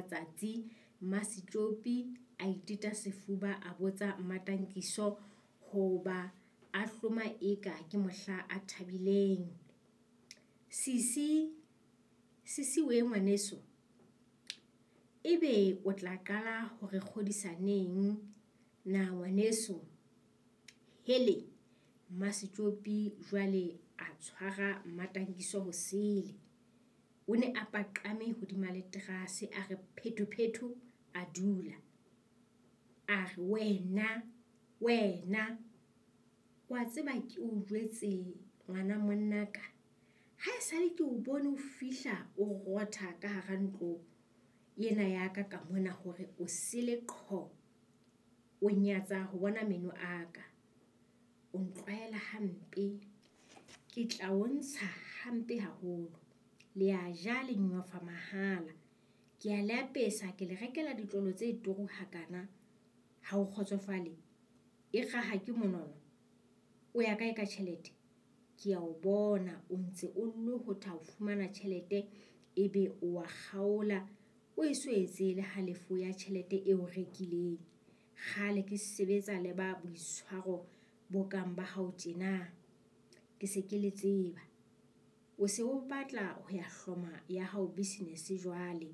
matsatsi Mmasitjopi a iteta sefuba a botsa Mmatankiso hoba a hloma eka ke mohla a thabileng. Sisi we ngwaneso, ebe o tla qala hore kgodisaneng na ngwaneso? Hele, Mmasitjopi jwale a tshwara Mmatankiso hosele. O ne a paqame hodima leterase a re phetho a dula. A re wena, wa tseba ke o jwetse ngwana monnaka. Ha esale ke o bone o fihla o rotha ka hara ntlo yena ya ka mona hore o sele qho. O nyatsa ho bona meno aka. O ntlwaela hampe. Ke tla o ntsha hampe haholo. Le a ja le nyofa mahala. Ke a le apesa ke le rekela ditlolo tse turu hakana. Ha o kgotsofale. E kgaha ke monono. O ya kae ka tjhelete? Ke a o bona o ntse o lohotha ho fumana tjhelete ebe o a kgaola o eso etse le halefo ya tjhelete eo rekileng. Kgale ke sebetsa le ba boitshwaro bo kang ba hao tjena. Ke se ke le tseba. O se o batla ho ya hloma ya hao business jwale.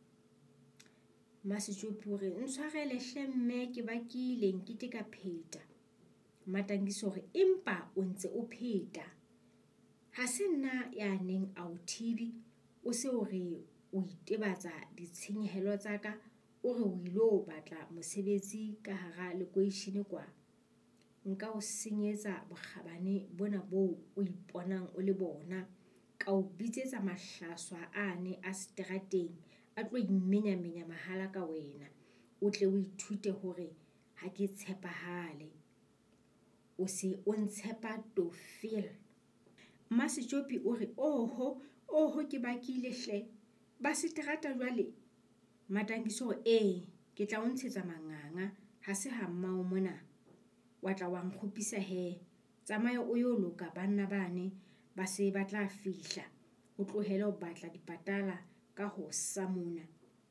Mmasitjopi o re ntshwarele hle mme ke bakile nkete ka pheta. Mmatankiso hore empa o ntse o pheta. Ha se nna ya neng a o thibi o se o re o itebatsa ditshenyehelo tsa ka o re o ilo batla mosebetsi ka hara lekoishene kwa. Nka o senyetsa bokgabane bona boo o iponang o le bona. Ka o bitsetsa mahlaswa ane a seterateng a tlo imenya mahala ka wena. O tle o ithute hore ha ke tshepahale. O se o ntshepa tofil. Mmasitjopi o re oho ke bakile hle. Ba seterata jwale. Mmatankiso ke tla o ntshetsa manganga. Ha se ha mmao mona. Wa tla wa nkgopisa he. Tsamaya o yo loka banna bane ba se ba tla fihla. O tlohele ho batla dipatala ka ho samona.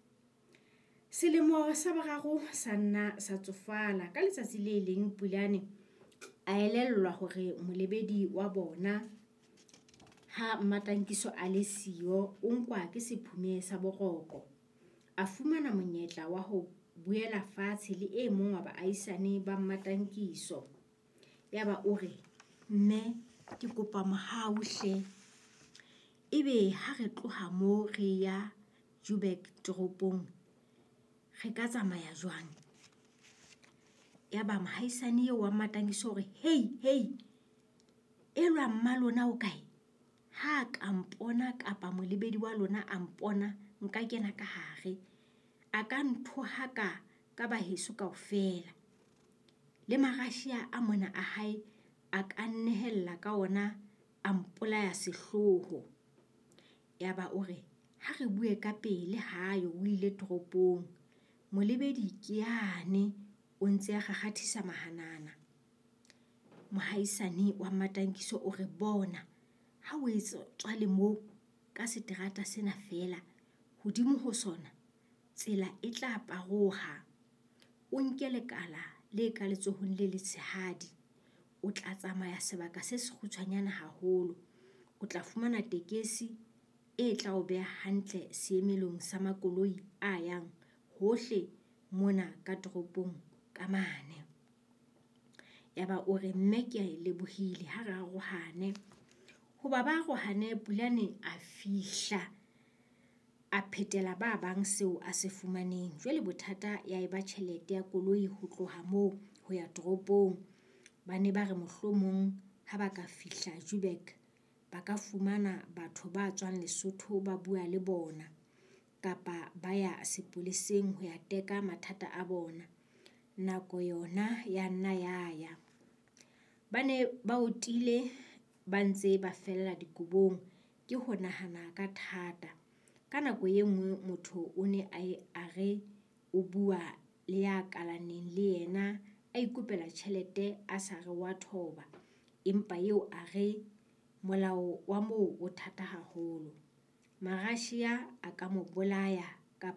Selemo sa boraro sa nna sa tsofala ka letsatsi le leng Pulane a elellwa hore molebedi wa bona ha Mmatankiso a le siyo o nkwa ke sephume sa boroko. A fumana monyetla wa ho buela fatshe le e mong wa baahisane ba Mmatankiso. Yaba o re, mme ke kopa mohau hle. Ebe ha re tloha mo re ya Joburg toropong re ka tsamaya jwang? Yaba mohaisane eo wa Mmatankiso hore hei elwa mma lona o kae? Ha ka mpona kapa molebedi wa lona a mpona nka kena ka hare. A ka nthoha ka baheso kaofela. Le marashia a mona a hae a ka nnehella ka ona a mpolaya sehloho. Yaba o re ha re bue ka pele hayo o ile toropong. Molebedi ke yane o ntse a kgakgathisa mahanana. Mohaisane wa Mmatankiso o re bona ha o etswa le mo ka seterata sena fela hodimo ho sona tsela e tla paroha. O nke lekala le ka letsohong le letshehadi. O tla tsamaya sebaka se sekgutshwanyana haholo. O tla fumana tekesi e tla o beha hantle seemelong sa makoloi a yang hohle mona ka toropong ka mane. Yaba o re mme ke a lebohile ha re arohane. Hoba ba arohane Pulane a fihla a phetela ba bang seo a se fumaneng. Jwale bothata ya eba tjhelete ya koloi ho tloha moo ho ya toropong. Ba ne ba re mohlomong ha ba ka fihla Joburg ba ka fumana batho ba tswang Lesotho ba bua le bona. Kapa ba ya sepoleseng ho ya teka mathata a bona. Nako yona ya nna ya. Ba ne ba otile ba ntse ba fella dikobong ke ho nahana ka thata. Ka nako e nngwe motho o ne a re o bua le ya kalaneng le yena a ikopela tjhelete a sa re wa thoba. Empa eo a re molao wa moo o thata haholo. Marashia a ka mo bolaya